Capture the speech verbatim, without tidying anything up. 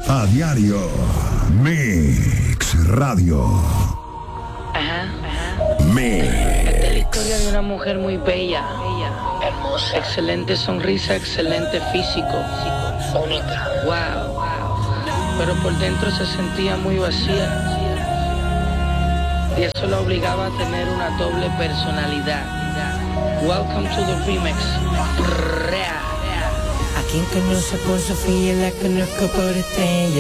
A diario. Mix Radio. Ajá, ajá. Mix. Esta es la historia de una mujer muy bella, bella, hermosa, excelente sonrisa, excelente físico, bonita, wow, wow. Pero por dentro se sentía muy vacía y eso la obligaba a tener una doble personalidad. Welcome to the remix. A quien conoce por Sofía la conozco por Estrella.